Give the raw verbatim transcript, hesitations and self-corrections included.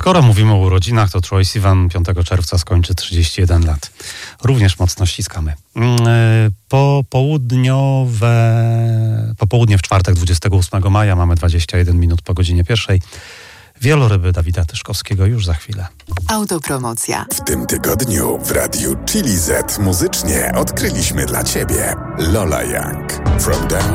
Skoro mówimy o urodzinach, to Troye Sivan piątego czerwca skończy trzydzieści jeden lat. Również mocno ściskamy. Po południowe, popołudnie w czwartek dwudziestego ósmego maja mamy dwadzieścia jeden minut po godzinie pierwszej. Wieloryby Dawida Tyszkowskiego już za chwilę. Autopromocja. W tym tygodniu w Radiu Chili Z muzycznie odkryliśmy dla Ciebie Lola Young, From Down